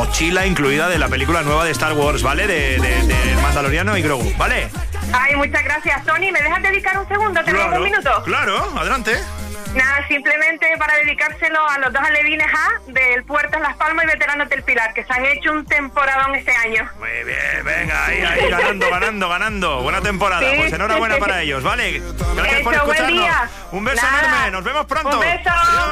mochila incluida de la película nueva de Star Wars, ¿vale? De Mandaloriano y Grogu, ¿vale? Ay, muchas gracias, Tony. ¿Me dejas dedicar un segundo? ¿Tenemos un minuto? Claro, adelante. Nada, simplemente para dedicárselo a los dos alevines A del Puertas Las Palmas y Veteranos del Pilar, que se han hecho un temporadón este año. Muy bien, venga, ahí, ganando. Buena temporada, Sí. Pues enhorabuena para ellos, ¿vale? Gracias por Hecho, buen escucharnos. día. Un beso Nada. enorme, nos vemos pronto. Un beso. Adiós.